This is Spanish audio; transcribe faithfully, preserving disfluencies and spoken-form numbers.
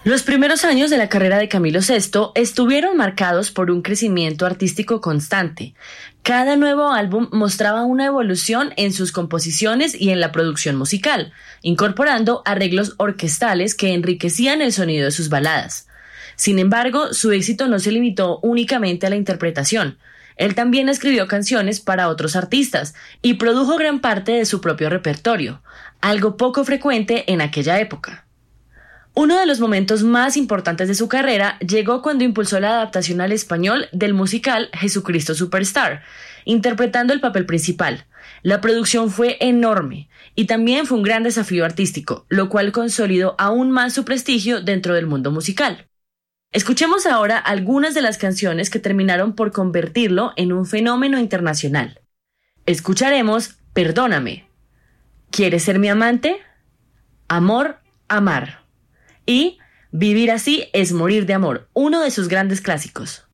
Los primeros años de la carrera de Camilo Sesto estuvieron marcados por un crecimiento artístico constante. Cada nuevo álbum mostraba una evolución en sus composiciones y en la producción musical, incorporando arreglos orquestales que enriquecían el sonido de sus baladas. Sin embargo, su éxito no se limitó únicamente a la interpretación. Él también escribió canciones para otros artistas y produjo gran parte de su propio repertorio, algo poco frecuente en aquella época. Uno de los momentos más importantes de su carrera llegó cuando impulsó la adaptación al español del musical Jesucristo Superstar, interpretando el papel principal. La producción fue enorme y también fue un gran desafío artístico, lo cual consolidó aún más su prestigio dentro del mundo musical. Escuchemos ahora algunas de las canciones que terminaron por convertirlo en un fenómeno internacional. Escucharemos Perdóname, ¿Quieres ser mi amante? Amor, amar. Y Vivir así es morir de amor, uno de sus grandes clásicos.